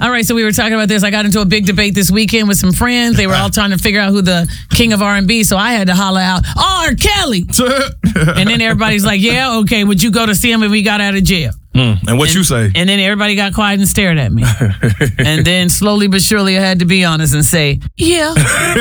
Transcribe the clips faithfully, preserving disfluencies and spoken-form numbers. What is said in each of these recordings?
All right, so we were talking about this. I got into a big debate this weekend with some friends. They were all trying to figure out who the king of R and B, so I had to holler out, R. Kelly. And then everybody's like, yeah, okay, would you go to see him if we got out of jail? Mm. And what and, you say? And then everybody got quiet and stared at me. And then slowly but surely I had to be honest and say, yeah,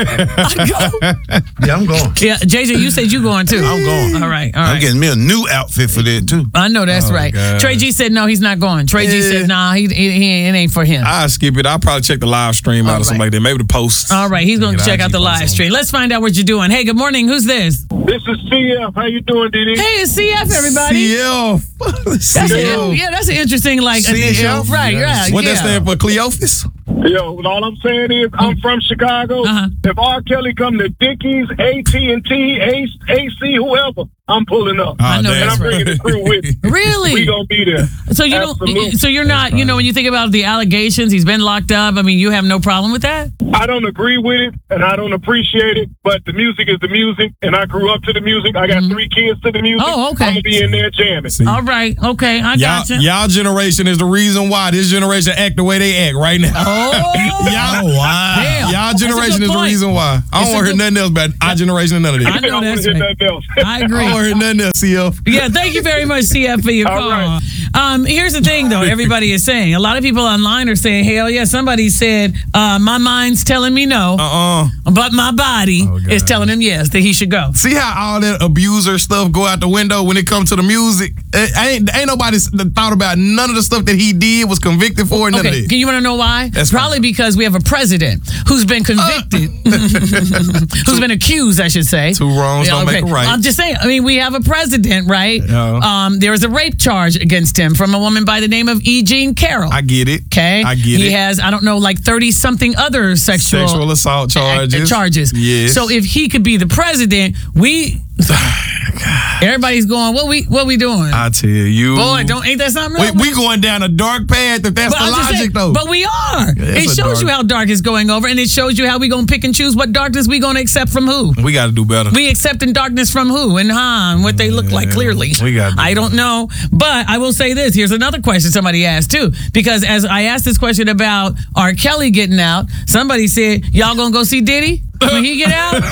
I go. Yeah, I'm going. Yeah, J J, you said you going too. I'm going. All right, all right. I'm getting me a new outfit for that too. I know that's Oh, right. God. Trey G said no, he's not going. Trey G Yeah. said nah, he, he, he it ain't for him. I'll skip it. I'll probably check the live stream out All or something right. like that. Maybe the post. All right, he's going to Get check I G out the post live on. stream. Let's find out what you're doing. Hey, good morning. Who's this? This is C F. How you doing, Didi? Hey, it's C F, everybody. C F. That's C a, F. yeah, that's an interesting like C F? initial. Right, right. What yeah. that stand for? Cleophas? Yo, all I'm saying is I'm from Chicago. Uh-huh. If R. Kelly come to Dickies, A T and T, A C, whoever, I'm pulling up. Oh, I know damn. And I'm that's bringing the crew with me. Really? We gonna be there. So you Absolutely. don't. So you're not. You know, when you think about the allegations, he's been locked up. I mean, you have no problem with that. I don't agree with it, and I don't appreciate it, but the music is the music, and I grew up to the music. I got three kids to the music. Mm-hmm. Oh, okay. I'm going to be in there jamming. See, All right. Okay, I y'all, got you. y'all generation is the reason why this generation act the way they act right now. Oh, Y'all, wow. Damn. y'all That's a generation good is the point. reason why. I It's don't a want to hear good- nothing else about our generation and none of I that. know I that's don't right. want to hear nothing else. I I agree. don't want to hear nothing else, C F. Yeah, thank you very much, C F, for your All call. right. Um, here's the thing, though. Everybody is saying. A lot of people online are saying, hell yeah. Somebody said, uh, my mind's telling me no, Uh-uh. but my body Oh, God. is telling him yes, that he should go. See how all that abuser stuff go out the window when it comes to the music? Eh, ain't, ain't nobody s- thought about none of the stuff that he did, was convicted for, none of Okay, that. can you want to know why? That's Probably fine. because we have a president who's been convicted, who's been accused, I should say. Two wrongs don't make a right. I'm just saying. I mean, we have a president, right? Yeah. Um, there was a rape charge against him from a woman by the name of E. Jean Carroll. I get it. Okay, I get he it. has, I don't know, like thirty something other sexual Sexual assault charges. charges. Yes. So if he could be the president, we everybody's going, what we what we doing? I tell you. Boy, don't ain't that something? We, else? we going down a dark path if that's But the I'm just logic, saying, though. but we are. it's It a shows dark- you how dark is going over, and it shows you how we gonna pick and choose what darkness we gonna accept from who. we got to do better. We accepting darkness from who and huh, and what they look like clearly. we gotta do I don't know. But I will say this. Here's another question somebody asked too. Because as I asked this question about R. Kelly getting out, somebody said, y'all gonna go see Diddy when he get out?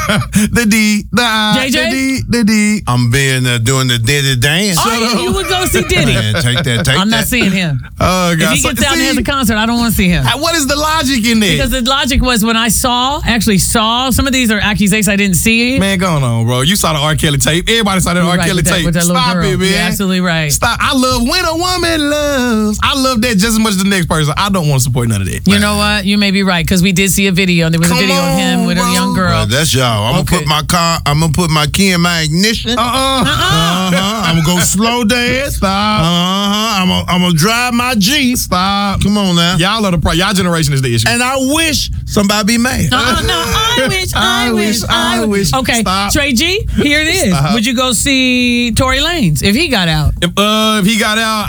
the D, the I, J J? the D, the D. I'm being uh, doing the Diddy dance. Oh, you, you would go see Diddy. Man, take that, take I'm that. not seeing him. Oh, If God. he gets So- out and has see, a concert, I don't want to see him. what is the logic in there? Because the logic was when I saw, actually saw, some of these are accusations I didn't see. Man, going on, bro. You saw the R. Kelly tape. Everybody saw that You're R. right, Kelly with that- tape. with that little Stop girl. it, man. You're absolutely right. Stop. I love when a woman loves. I love that just as much as the next person. I don't want to support none of that. You know what? You may be right because we did see a video. There was Come a video of him on, with a bro. young girl. Well, that's y'all. I'm Okay. gonna put my car. I'm gonna put my key in my ignition. Uh Uh-uh. huh. I'm gonna go slow dance. Stop. Uh huh. I'm gonna I'm gonna drive my Jeep. Stop. Come on now. Y'all are the pro. Y'all generation is the issue. And I wish somebody be mad. Uh-uh, no, I wish, I, I wish, wish, I wish. Okay, Stop. Trey G, here it is. Stop. Would you go see Tory Lanez if he got out? If, uh, if he got out,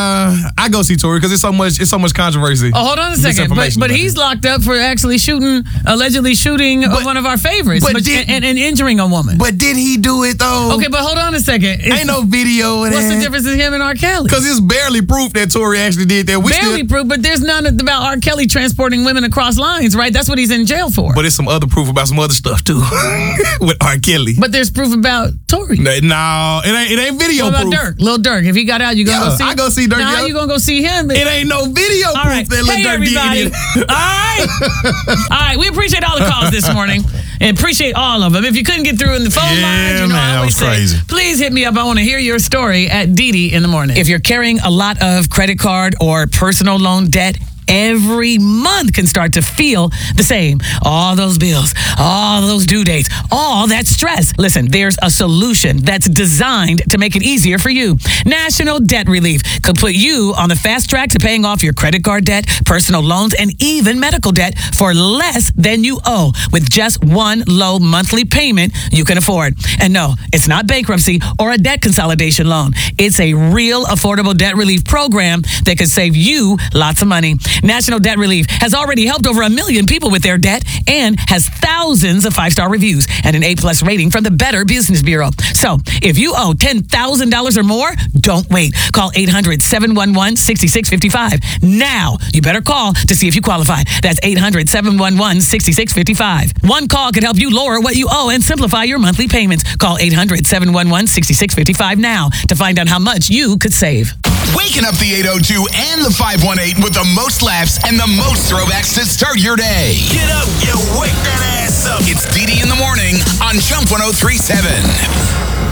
I I go see Tory because it's so much it's so much controversy. Oh, hold on a second. But Misinformation but about he's it. locked up for actually shooting, allegedly shooting But- one of our favorites but but- did- and, and injuring a woman. But did he do it though? Okay, but hold on a second. It's- Ain't no video of What's that. the difference in him and R. Kelly? Because it's barely proof that Tory actually did that. We Barely still, proof, but there's none about R. Kelly transporting women across lines, right? That's what he's in jail for. but it's some other proof about some other stuff too with R. Kelly. But there's proof about Tory. No, no, it ain't. It ain't video What about proof. Dirk? Lil Durk. If he got out, you gonna Yeah, go see him? I go see Dirk, Now, how yeah. you gonna go see him? It ain't no video All proof right. that Lil Hey, Durk everybody. did it. All right. All right. We appreciate all the calls this morning and appreciate all of them. If you couldn't get through in the phone Yeah, lines, you know, man, I that always was say, crazy. please hit me up. I want to hear your story at Didi in the morning. If you're carrying a lot of credit card or personal loan debt, every month can start to feel the same. All those bills, all those due dates, all that stress. Listen, there's a solution that's designed to make it easier for you. National Debt Relief could put you on the fast track to paying off your credit card debt, personal loans, and even medical debt for less than you owe with just one low monthly payment you can afford. And no, it's not bankruptcy or a debt consolidation loan. It's a real affordable debt relief program that could save you lots of money. National Debt Relief has already helped over a million people with their debt and has thousands of five-star reviews and an A-plus rating from the Better Business Bureau. So if you owe ten thousand dollars or more, don't wait. Call eight hundred, seven one one, six six five five. Now, you better call to see if you qualify. That's eight hundred, seven one one, six six five five. One call could help you lower what you owe and simplify your monthly payments. Call eight hundred, seven one one, six six five five now to find out how much you could save. Waking up the eight oh two and the five one eight with the most laughs and the most throwbacks to start your day. Get up, you wake that ass up. It's Dee Dee in the morning on Jump one oh three point seven.